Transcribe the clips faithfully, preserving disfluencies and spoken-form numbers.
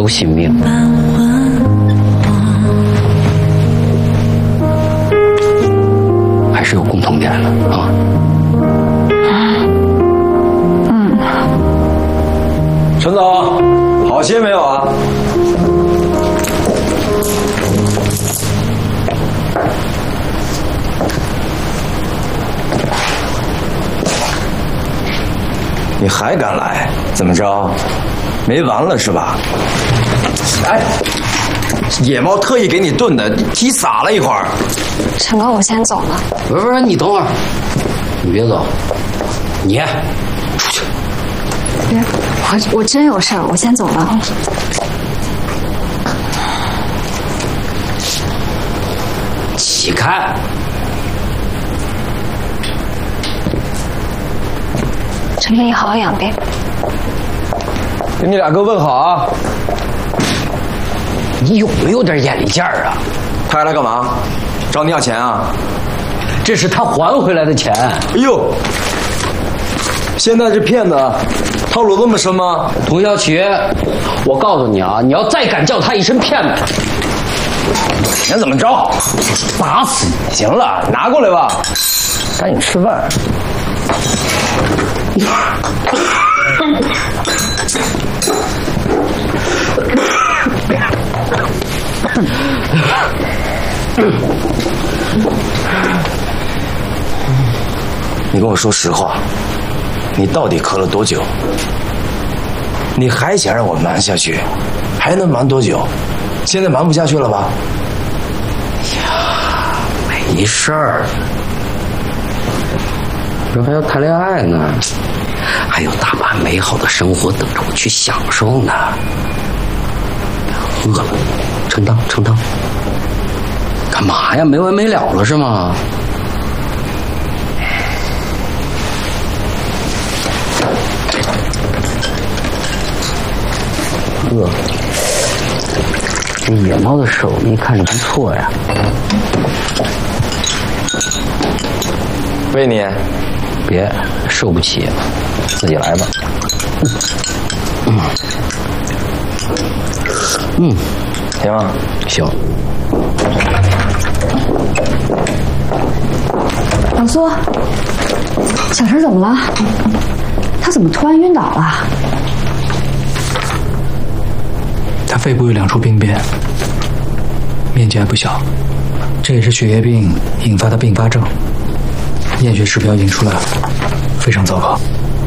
都信命。还是有共同点的啊。 嗯。 陈总，好些没有啊？你还敢来？怎么着？没完了是吧？哎，野猫特意给你炖的，蹄撒了一会儿。 陈哥，我先走了。 不是不是，你等会儿，你别走，你出去。 别，我我真有事儿，我先走了。 起开！ 陈哥，你好好养病。 给你俩哥问好啊！ 你有没有点眼力见儿啊？ 他还来干嘛？找你要钱啊？ 这是他还回来的钱。 哎呦，现在这骗子套路这么深吗？ 童小启，我告诉你啊，你要再敢叫他一声骗子， 钱怎么着？打死你！行了，拿过来吧，赶紧吃饭。你跟我说实话，你到底咳了多久？你还想让我瞒下去，还能瞒多久？现在瞒不下去了吧？ 呀，没事儿，这还要谈恋爱呢，还有大把美好的生活等着我去享受呢。饿了，盛汤盛汤。干嘛呀？没完没了了是吗？饿。这野猫的手艺看着不错呀。 喂你， 别，受不起，自己来吧。嗯，嗯， 行吗？ 行。 老苏，小陈怎么了？他怎么突然晕倒了？ 他肺部有两处病变，面积还不小，这也是血液病引发的并发症，验血指标已经出来了，非常糟糕。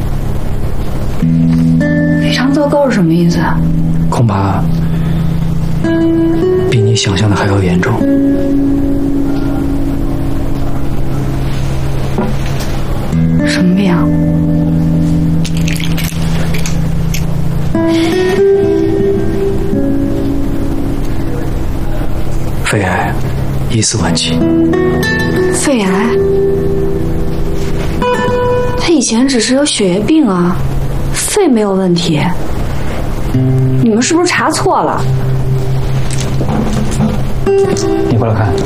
非常糟糕是什么意思啊？ 恐怕比你想象的还要严重。 什么病啊？ 肺癌，疑似晚期。 肺癌？他以前只是有血液病啊，肺没有问题。你们是不是查错了？ 你过来看，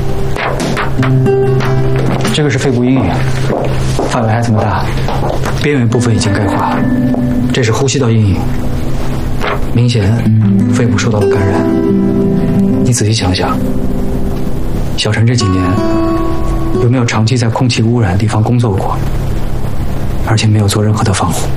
这个是肺部阴影，范围还这么大，边缘部分已经钙化，这是呼吸道阴影，明显肺部受到了感染。你仔细想想，小陈这几年有没有长期在空气污染的地方工作过，而且没有做任何的防护？